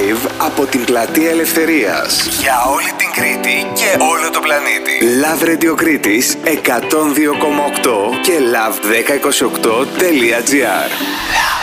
live από την Πλατεία Ελευθερίας. Για όλη την Κρήτη και όλο το πλανήτη. Love Radio Κρήτης 102,8 και love1028.gr.